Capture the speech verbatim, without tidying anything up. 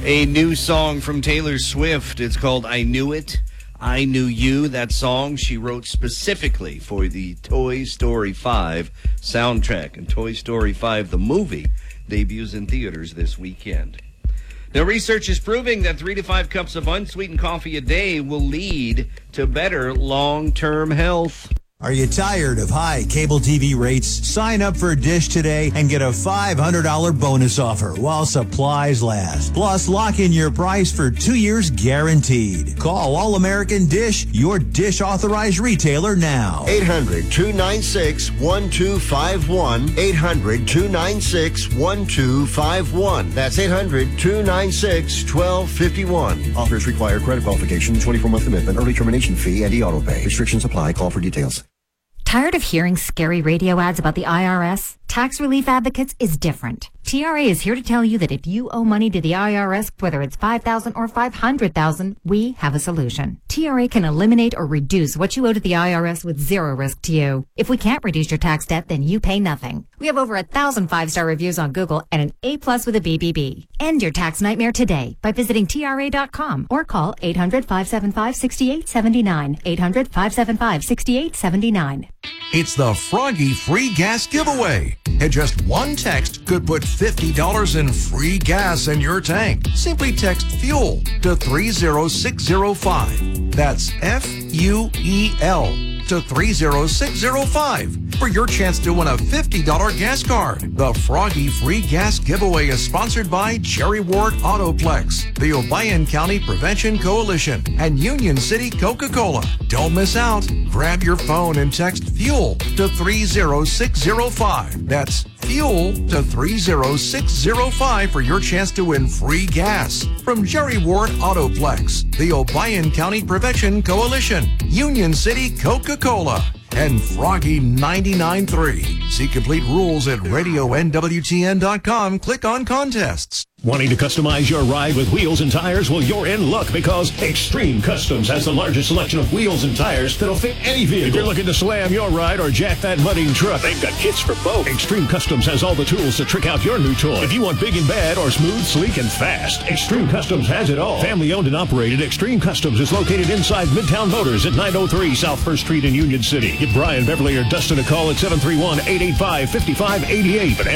A new song from Taylor Swift. It's called I Knew It, I Knew You. That song she wrote specifically for the Toy Story five soundtrack. And Toy Story five, the movie, debuts in theaters this weekend. Now, research is proving that three to five cups of unsweetened coffee a day will lead to better long-term health. Are you tired of high cable T V rates? Sign up for Dish today and get a five hundred dollars bonus offer while supplies last. Plus, lock in your price for two years guaranteed. Call All American Dish, your Dish authorized retailer now. eight hundred, two nine six, one two five one. eight hundred, two nine six, one two five one. That's eight hundred, two nine six, one two five one. Offers require credit qualification, twenty-four month commitment, early termination fee, and e-auto pay. Restrictions apply. Call for details. Tired of hearing scary radio ads about the I R S? Tax Relief Advocates is different. T R A is here to tell you that if you owe money to the I R S, whether it's five thousand dollars or five hundred thousand dollars, we have a solution. T R A can eliminate or reduce what you owe to the I R S with zero risk to you. If we can't reduce your tax debt, then you pay nothing. We have over a thousand five-star reviews on Google and an A plus with a B B B. End your tax nightmare today by visiting T R A dot com or call eight hundred, five seven five, six eight seven nine. eight hundred, five seven five, six eight seven nine. It's the Froggy Free Gas Giveaway. And just one text could put fifty dollars in free gas in your tank. Simply text FUEL to three zero six zero five. That's F U E L to three zero six zero five for your chance to win a fifty dollars gas card. The Froggy Free Gas Giveaway is sponsored by Jerry Ward Autoplex, the Obion County Prevention Coalition, and Union City Coca-Cola. Don't miss out. Grab your phone and text FUEL to three zero six zero five. That's FUEL to three zero six zero five for your chance to win free gas from Jerry Ward Autoplex, the Obion County Prevention Coalition, Union City Coca-Cola, and Froggy ninety-nine point three. See complete rules at radio N W T N dot com. Click on contests. Wanting to customize your ride with wheels and tires? Well, you're in luck because Extreme Customs has the largest selection of wheels and tires that'll fit any vehicle. If you're looking to slam your ride or jack that mudding truck, they've got kits for both. Extreme Customs has all the tools to trick out your new toy. If you want big and bad or smooth, sleek, and fast, Extreme Customs has it all. Family owned and operated, Extreme Customs is located inside Midtown Motors at nine oh three South First Street in Union City. Give Brian, Beverly, or Dustin a call at seven three one, eight eight five, five five eight eight.